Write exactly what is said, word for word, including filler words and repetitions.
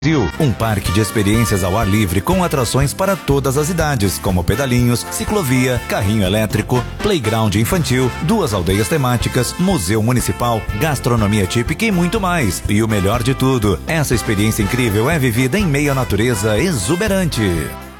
Um parque de experiências ao ar livre com atrações para todas as idades, como pedalinhos, ciclovia, carrinho elétrico, playground infantil, duas aldeias temáticas, museu municipal, gastronomia típica e muito mais. E o melhor de tudo, essa experiência incrível é vivida em meio à natureza exuberante.